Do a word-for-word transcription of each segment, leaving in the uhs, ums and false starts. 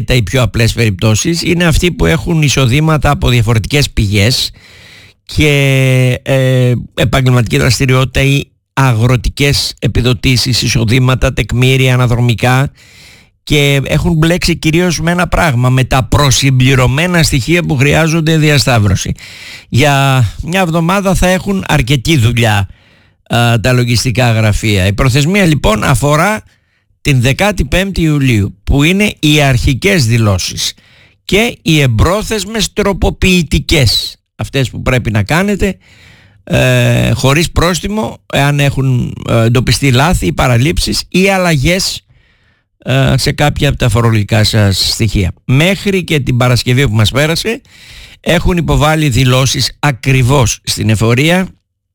απαραίτητα οι πιο απλές περιπτώσεις, είναι αυτοί που έχουν εισοδήματα από διαφορετικές πηγές και ε, επαγγελματική δραστηριότητα ή αγροτικές επιδοτήσεις, εισοδήματα, τεκμήρια, αναδρομικά, και έχουν μπλέξει κυρίως με ένα πράγμα, με τα προσυμπληρωμένα στοιχεία που χρειάζονται διασταύρωση. Για μια εβδομάδα θα έχουν αρκετή δουλειά α, τα λογιστικά γραφεία. Η προθεσμία λοιπόν αφορά την δεκαπέντε Ιουλίου, που είναι οι αρχικές δηλώσεις, και οι εμπρόθεσμες τροποποιητικές, αυτές που πρέπει να κάνετε ε, χωρίς πρόστιμο εάν έχουν ε, εντοπιστεί λάθη ή παραλήψεις ή αλλαγές ε, σε κάποια από τα φορολογικά σας στοιχεία. Μέχρι και την Παρασκευή που μας πέρασε έχουν υποβάλει δηλώσεις ακριβώς στην εφορία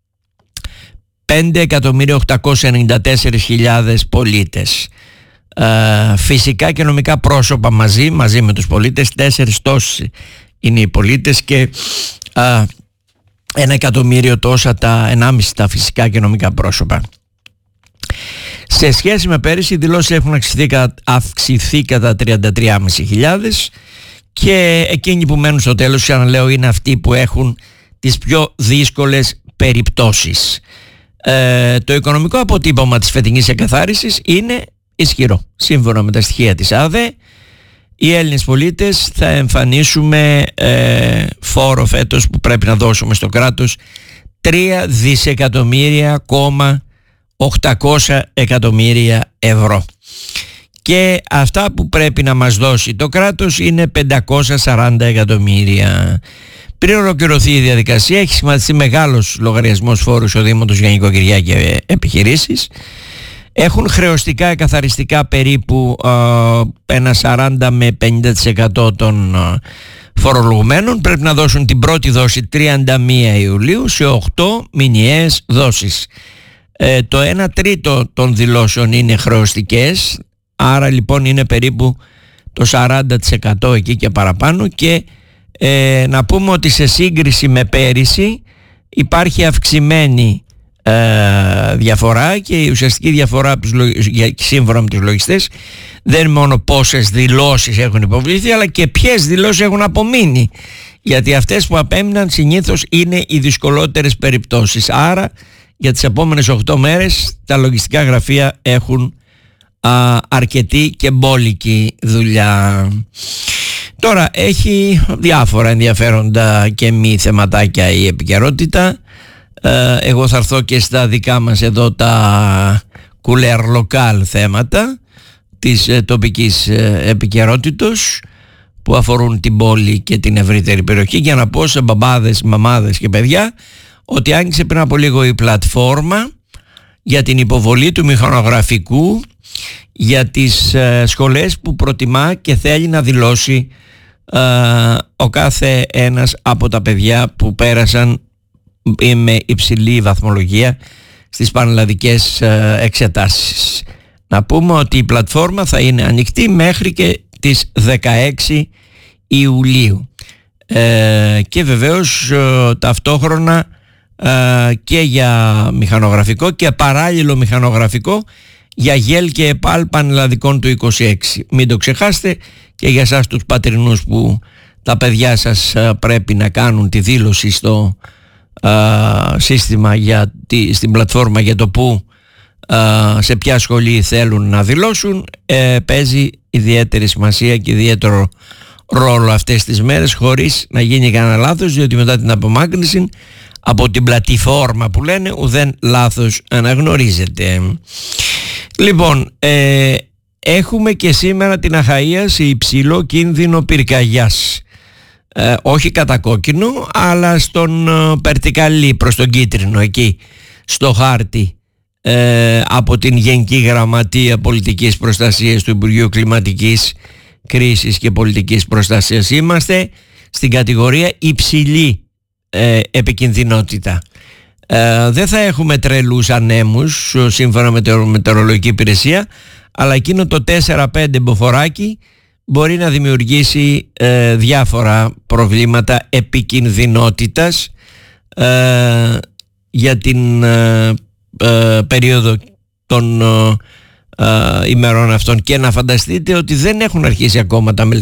πέντε εκατομμύρια οκτακόσιες ενενήντα τέσσερις χιλιάδες πολίτες. Uh, φυσικά και νομικά πρόσωπα μαζί, μαζί με τους πολίτες, τέσσερις τόσοι είναι οι πολίτες και uh, ένα εκατομμύριο τόσα τα ενάμιση τα φυσικά και νομικά πρόσωπα. Σε σχέση με πέρυσι οι δηλώσεις έχουν αυξηθεί, αυξηθεί κατά τριάντα τρεις χιλιάδες πεντακόσιες και εκείνοι που μένουν στο τέλος, ξαναλέω, είναι αυτοί που έχουν τις πιο δύσκολες περιπτώσεις. Uh, το οικονομικό αποτύπωμα της φετινής εκαθάρισης είναι ισχυρό. Σύμφωνα με τα στοιχεία της ΑΔΕ, οι Έλληνες πολίτες θα εμφανίσουμε ε, φόρο φέτος που πρέπει να δώσουμε στο κράτος τρία δισεκατομμύρια οκτακόσια εκατομμύρια ευρώ. Και αυτά που πρέπει να μας δώσει το κράτος είναι πεντακόσια σαράντα εκατομμύρια. Πριν ολοκληρωθεί η διαδικασία, έχει σχηματιστεί μεγάλος λογαριασμός φόρου εισοδήματος για νοικοκυριά και επιχειρήσεις. Έχουν χρεωστικά εκαθαριστικά περίπου uh, ένα σαράντα με πενήντα τοις εκατό των uh, φορολογουμένων. Πρέπει να δώσουν την πρώτη δόση τριάντα μία Ιουλίου σε οκτώ μηνιαίες δόσεις. Ε, το ένα τρίτο των δηλώσεων είναι χρεωστικές, άρα λοιπόν είναι περίπου το σαράντα τοις εκατό εκεί και παραπάνω, και ε, να πούμε ότι σε σύγκριση με πέρυσι υπάρχει αυξημένη Ε, διαφορά, και η ουσιαστική διαφορά σύμφωνα με τους λογιστές δεν είναι μόνο πόσες δηλώσεις έχουν υποβληθεί, αλλά και ποιες δηλώσεις έχουν απομείνει, γιατί αυτές που απέμειναν συνήθως είναι οι δυσκολότερες περιπτώσεις. Άρα για τις επόμενες οκτώ μέρες τα λογιστικά γραφεία έχουν α, αρκετή και μπόλικη δουλειά. Τώρα έχει διάφορα ενδιαφέροντα και μη θεματάκια η επικαιρότητα. Εγώ θα έρθω και στα δικά μας εδώ τα κουλέρ λοκάλ θέματα της ε, τοπικής ε, επικαιρότητος που αφορούν την πόλη και την ευρύτερη περιοχή, για να πω σε μπαμπάδες, μαμάδες και παιδιά ότι άνοιξε πριν από λίγο η πλατφόρμα για την υποβολή του μηχανογραφικού για τις ε, σχολές που προτιμά και θέλει να δηλώσει ε, ο κάθε ένας από τα παιδιά που πέρασαν με υψηλή βαθμολογία στις πανελλαδικές εξετάσεις. Να πούμε ότι η πλατφόρμα θα είναι ανοιχτή μέχρι και τις δεκαέξι Ιουλίου ε, και βεβαίως ε, ταυτόχρονα ε, και για μηχανογραφικό και παράλληλο μηχανογραφικό για ΓΕΛ και ΕΠΑΛ πανελλαδικών του είκοσι έξι. Μην το ξεχάσετε, και για εσάς τους πατρινούς που τα παιδιά σας ε, πρέπει να κάνουν τη δήλωση στο Uh, σύστημα για τη, στην πλατφόρμα για το που uh, σε ποια σχολή θέλουν να δηλώσουν, uh, παίζει ιδιαίτερη σημασία και ιδιαίτερο ρόλο αυτές τις μέρες, χωρίς να γίνει κανένα λάθος, διότι μετά την απομάκρυνση από την πλατφόρμα που λένε ουδέν λάθος αναγνωρίζεται. Λοιπόν, ε, έχουμε και σήμερα την Αχαΐα σε υψηλό κίνδυνο πυρκαγιάς. Ε, όχι κατά κόκκινο, αλλά στον ε, περτικαλί προς τον κίτρινο, εκεί στο χάρτη ε, από την Γενική Γραμματεία Πολιτικής Προστασίας του Υπουργείου Κλιματικής Κρίσης και Πολιτικής Προστασίας. Είμαστε στην κατηγορία υψηλή ε, επικινδυνότητα. Ε, δεν θα έχουμε τρελούς ανέμους σύμφωνα με την Μετεωρολογική Υπηρεσία, αλλά εκείνο το τέσσερα πέντε μποφοράκι μπορεί να δημιουργήσει ε, διάφορα προβλήματα επικινδυνότητας ε, για την ε, ε, περίοδο των ε, ε, ημερών αυτών, και να φανταστείτε ότι δεν έχουν αρχίσει ακόμα τα